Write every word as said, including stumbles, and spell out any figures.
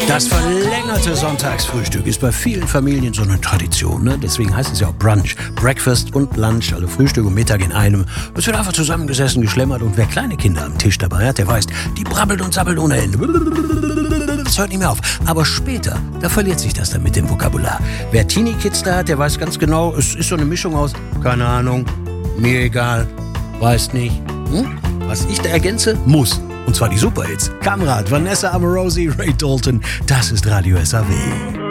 Das verlängerte Sonntagsfrühstück ist bei vielen Familien so eine Tradition. Ne? Deswegen heißt es ja auch Brunch. Breakfast und Lunch, also Frühstück und Mittag in einem. Es wird einfach zusammengesessen, geschlemmert. Und wer kleine Kinder am Tisch dabei hat, der weiß, die brabbelt und sabbelt ohne Ende. Das hört nicht mehr auf. Aber später, da verliert sich das dann mit dem Vokabular. Wer Teenie-Kids da hat, der weiß ganz genau, es ist so eine Mischung aus, keine Ahnung, mir egal, weiß nicht. Hm? Was ich da ergänze, muss. Und zwar die Superhits. Kamrat, Vanessa Amorosi, Ray Dalton. Das ist Radio S A W.